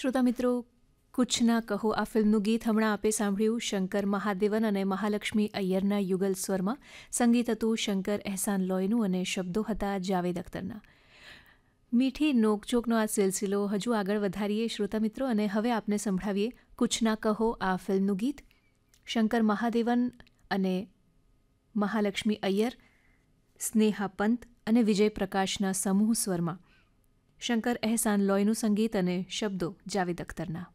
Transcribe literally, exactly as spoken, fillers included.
શ્રોતા મિત્રો, કુછ ના કહો આ ફિલ્મનું ગીત હમણાં આપે સાંભળ્યું શંકર મહાદેવન અને મહાલક્ષ્મી અય્યરના યુગલ સ્વરમાં. સંગીત હતું શંકર એહસાન લોયનું અને શબ્દો હતા જાવેદ અખ્તરના. મીઠી નોકઝોકનો આ સિલસિલો હજુ આગળ વધારીએ શ્રોતા મિત્રો, અને હવે આપને સંભળાવીએ કુછ ના કહો આ ફિલ્મનું ગીત શંકર મહાદેવન અને મહાલક્ષ્મી અય્યર, સ્નેહા પંત અને વિજય પ્રકાશના સમૂહ સ્વરમાં. શંકર એહસાન લોયનું સંગીત અને શબ્દો જાવેદ અખ્તરના.